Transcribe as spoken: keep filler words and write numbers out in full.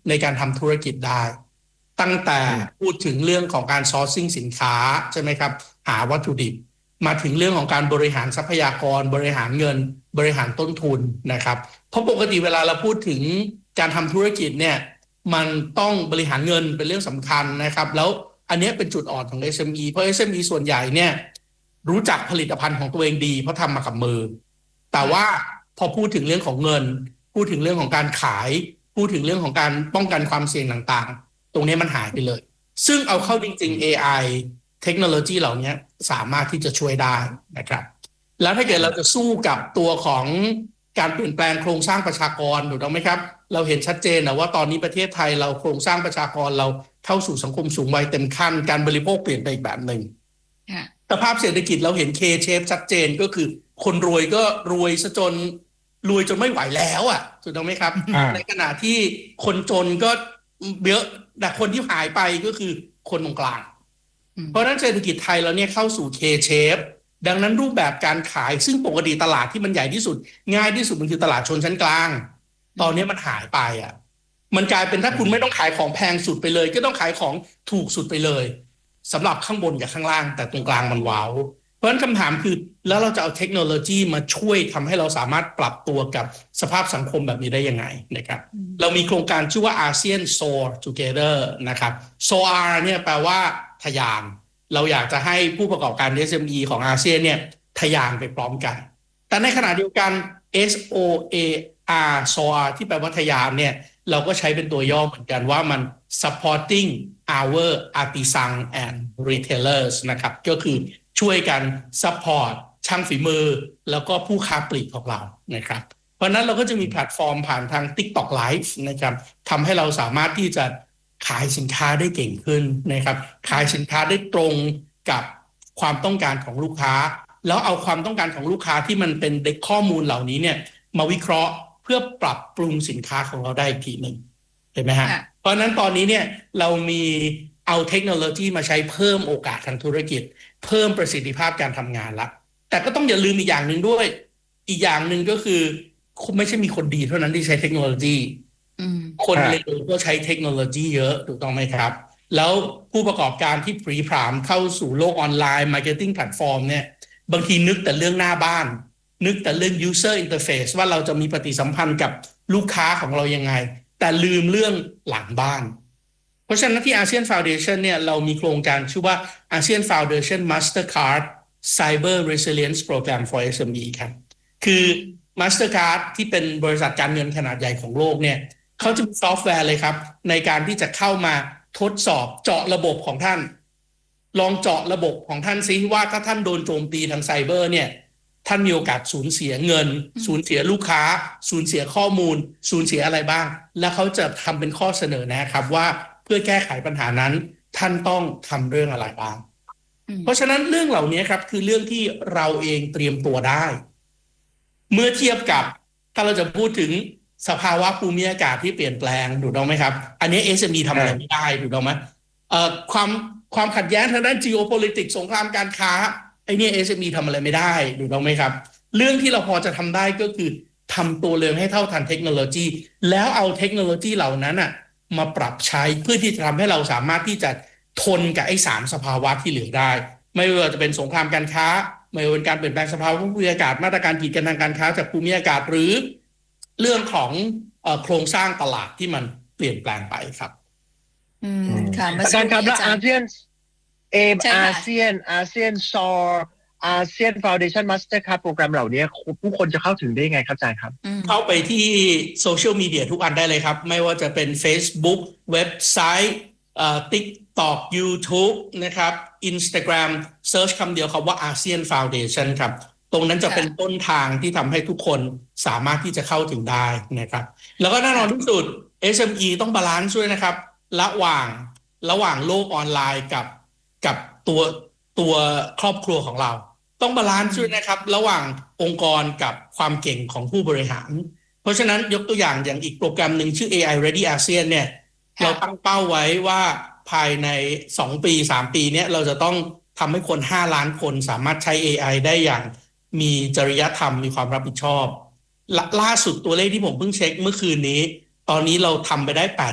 ในการทำธุรกิจได้ตั้งแต่พูดถึงเรื่องของการ sourcing สินค้าใช่ไหมครับหาวัตถุดิบมาถึงเรื่องของการบริหารทรัพยากรบริหารเงินบริหารต้นทุนนะครับเพราะปกติเวลาเราพูดถึงการทำธุรกิจเนี่ยมันต้องบริหารเงินเป็นเรื่องสำคัญนะครับแล้วอันนี้เป็นจุดอ่อนของ เอส เอ็ม อี เพราะ เอส เอ็ม อี ส่วนใหญ่เนี่ยรู้จักผลิตภัณฑ์ของตัวเองดีเพราะทำมากับมือแต่ว่าพอพูดถึงเรื่องของเงินพูดถึงเรื่องของการขายพูดถึงเรื่องของการป้องกันความเสี่ยงต่างๆตรงนี้มันหายไปเลยซึ่งเอาเข้าจริงๆ เอ ไอ เทคโนโลยีเหล่านี้สามารถที่จะช่วยได้นะครับแล้วถ้าเกิดเราจะสู้กับตัวของการเปลี่ยนแปลงโครงสร้างประชากรถูกต้องไหมครับเราเห็นชัดเจนนะว่าตอนนี้ประเทศไทยเราโครงสร้างประชากรเราเข้าสู่สังคมสูงวัยเต็มขั้นการบริโภคเปลี่ยนไปอีกแบบหนึ่งสภาพเศรษฐกิจเราเห็น K-shape ชัดเจนก็คือคนรวยก็รวยซะจนรวยจนไม่ไหวแล้วอ่ะถูกต้องไหมครับ ในขณะที่คนจนก็เยอะแต่คนที่หายไปก็คือคนตรงกลางเพราะฉะนั้นเศรษฐกิจไทยเราเนี่ยเข้าสู่ K-shape ดังนั้นรูปแบบการขายซึ่งปกติตลาดที่มันใหญ่ที่สุดง่ายที่สุดมันคือตลาดชนชั้นกลางตอนนี้มันหายไปอ่ะมันกลายเป็นถ้าคุณไม่ต้องขายของแพงสุดไปเลยก็ต้องขายของถูกสุดไปเลยสำหรับข้างบนกับข้างล่างแต่ตรงกลางมันว้าวเพราะฉะนั้นคำถามคือแล้วเราจะเอาเทคโนโลยีมาช่วยทำให้เราสามารถปรับตัวกับสภาพสังคมแบบนี้ได้ยังไงนะครับเรามีโครงการชื่อว่า อาเซียน Soar Together นะครับ Soar เนี่ยแปลว่าทะยานเราอยากจะให้ผู้ประกอบการ เอส เอ็ม อี ของอาเซียนเนี่ยทะยานไปพร้อมกันแต่ในขณะเดียวกัน เอส โอ เอ อาร์ Soar ที่แปลว่าทะยานเนี่ยเราก็ใช้เป็นตัวย่อเหมือนกันว่ามัน supporting our artisan and retailers นะครับก็คือช่วยกัน support ช่างฝีมือแล้วก็ผู้ค้าปลีกของเรานะครับเพราะนั้นเราก็จะมีแพลตฟอร์มผ่านทาง TikTok Live นะครับทำให้เราสามารถที่จะขายสินค้าได้เก่งขึ้นนะครับขายสินค้าได้ตรงกับความต้องการของลูกค้าแล้วเอาความต้องการของลูกค้าที่มันเป็นเด็กข้อมูลเหล่านี้เนี่ยมาวิเคราะห์เพื่อปรับปรุงสินค้าของเราได้อีกทีหนึ่งเห็นไหมฮะเพราะนั้นตอนนี้เนี่ยเรามีเอาเทคโนโลยีมาใช้เพิ่มโอกาสทางธุรกิจเพิ่มประสิทธิภาพการทำงานละแต่ก็ต้องอย่าลืมอีกอย่างหนึ่งด้วยอีกอย่างหนึ่งก็คือไม่ใช่มีคนดีเท่านั้นที่ใช้เทคโนโลยีคนเลวก็ใช้เทคโนโลยีเยอะถูกต้องไหมครับแล้วผู้ประกอบการที่ผลีผลามเข้าสู่โลกออนไลน์มาร์เก็ตติ้งแพลตฟอร์มเนี่ยบางทีนึกแต่เรื่องหน้าบ้านนึกแต่เรื่อง user interface ว่าเราจะมีปฏิสัมพันธ์กับลูกค้าของเรายังไงแต่ลืมเรื่องหลังบ้านเพราะฉะนั้นที่ อาเซียน Foundation เนี่ยเรามีโครงการชื่อว่า อาเซียน Foundation Mastercard Cyber Resilience Program for เอส เอ็ม อี ครับคือ Mastercard ที่เป็นบริษัทการเงินขนาดใหญ่ของโลกเนี่ยเขาจะมีซอฟต์แวร์เลยครับในการที่จะเข้ามาทดสอบเจาะระบบของท่านลองเจาะระบบของท่านซิว่าถ้าท่านโดนโจมตีทางไซเบอร์เนี่ยท่านมีโอกาสสูญเสียเงินสูญเสียลูกค้าสูญเสียข้อมูลสูญเสียอะไรบ้างแล้วเขาจะทำเป็นข้อเสนอนะครับว่าเพื่อแก้ไขปัญหานั้นท่านต้องทำเรื่องอะไรบ้างเพราะฉะนั้นเรื่องเหล่านี้ครับคือเรื่องที่เราเองเตรียมตัวได้เมื่อเทียบกับถ้าเราจะพูดถึงสภาวะภูมิอากาศที่เปลี่ยนแปลงถูกต้องไหมครับอันนี้ เอส เอ็ม อี ทำอะไรไม่ได้ถูกต้องไหมเอ่อความความขัดแย้งทางด้าน geopolitics สงครามการค้าไอ้นี่ เอส เอ็ม อี ทำอะไรไม่ได้ถูกต้องไหมครับเรื่องที่เราพอจะทำได้ก็คือทำตัวเร็วให้เท่าทันเทคโนโลยีแล้วเอาเทคโนโลยีเหล่านั้นอะมาปรับใช้เพื่อที่จะทำให้เราสามารถที่จะทนกับไอ้สามสภาวะที่เหลือได้ไม่ว่าจะเป็นสงครามการค้าไม่ว่าเป็นการเปลี่ยนแปลงสภาวะภูมิอากาศมาตรการกีดกันทางการค้าจากภูมิอากาศหรือเรื่องของเอ่อโครงสร้างตลาดที่มันเปลี่ยนแปลงไปครับอืมค่ะอาจารย์ครับและอาเซียนเอมอาเซียนอาเซียนซอร์อาเซียนฟาวเดชั่นมาสเตอร์คาร์ดโปรแกรมเหล่านี้ผู้คนจะเข้าถึงได้ยังไงครับอาจารย์ครับเข้าไปที่โซเชียลมีเดียทุกอันได้เลยครับไม่ว่าจะเป็น Facebook เว็บไซต์เอ่อ TikTok YouTube นะครับ Instagram เซิร์ชคำเดียวคำว่า ASEAN Foundation ครับตรงนั้นจะเป็นต้นทางที่ทำให้ทุกคนสามารถที่จะเข้าถึงได้นะครับแล้วก็แน่นอนที่สุด เอส เอ็ม อี ต้องบาลานซ์ด้วยนะครับระหว่างระหว่างโลกออนไลน์กับกับตัวตัวครอบครัวของเราต้องบาลานซ์ด้วยนะครับระหว่างองค์กรกับความเก่งของผู้บริหารเพราะฉะนั้นยกตัวอย่างอย่างอีกโปรแกรมหนึ่งชื่อ เอ ไอ Ready อาเซียนเนี่ยเราตั้งเป้าไว้ว่าภายในสองปีสามปีเนี้ยเราจะต้องทำให้คนห้าล้านคนสามารถใช้ เอ ไอ ได้อย่างมีจริยธรรมมีความรับผิดชอบล่าสุดตัวเลขที่ผมเพิ่งเช็คเมื่อคืนนี้ตอนนี้เราทำไปได้ แปด